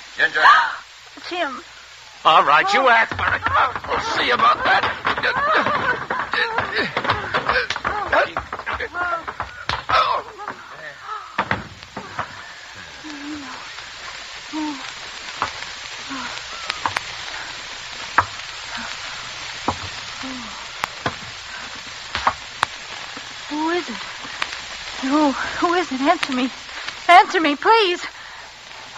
Ginger. It's him. All right, you ask for it. We'll see about that. Who is it? Who is it? Answer me. Answer me, please.